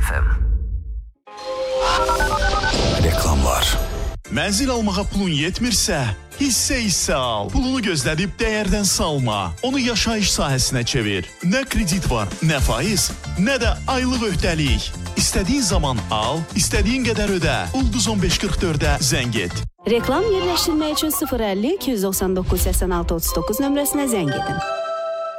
FM. Reklamlar. Mənzil almağa pulun yetmirsə, hissə al. Pulunu gözlədib dəyərdən salma. Onu yaşayış sahəsinə çevir. Nə kredit var, nə faiz, nə də aylıq öhdəlik. İstədiyin zaman al, istədiyin qədər ödə. Ulduz 1544-ə zəng et. Reklam yerləşdirmək üçün 050 299 86 39 nömrəsinə zəng edin.